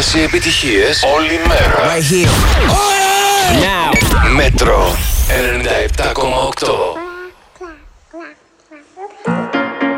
οι επιτυχίες όλη μέρα. Right here. Now. Μέτρο 97,8.